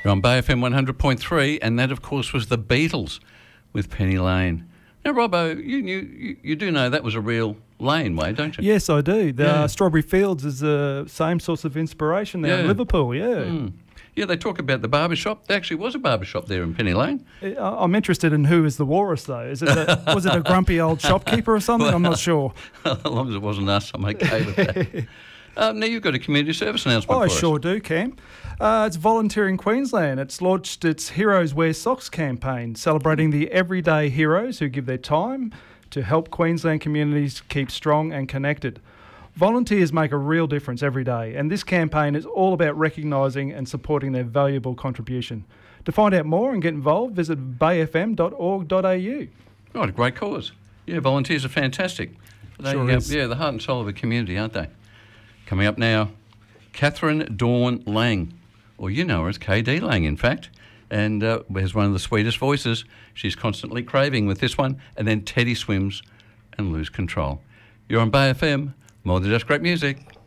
You're on Bay FM 100.3, and that, of course, was the Beatles with Penny Lane. Now, Robbo, you do know that was a real laneway, don't you? Yes, I do. The Strawberry Fields is the same source of inspiration there in Liverpool, Yeah, they talk about the barbershop. There actually was a barbershop there in Penny Lane. I'm interested in who is the walrus, though. Was it a grumpy old shopkeeper or something? Well, I'm not sure. As long as it wasn't us, I'm okay with that. Now, you've got a community service announcement for us. I sure do, Cam. It's Volunteering Queensland. It's launched its Heroes Wear Socks campaign, celebrating the everyday heroes who give their time to help Queensland communities keep strong and connected. Volunteers make a real difference every day, and this campaign is all about recognising and supporting their valuable contribution. To find out more and get involved, visit bayfm.org.au. Right, a great cause. Yeah, volunteers are fantastic. Sure is. Yeah, the heart and soul of a community, aren't they? Coming up now, Catherine Dawn Lang, or you know her as KD Lang, in fact, and has one of the sweetest voices. She's constantly craving with this one, and then Teddy Swims and Lose Control. You're on Bay FM, more than just great music.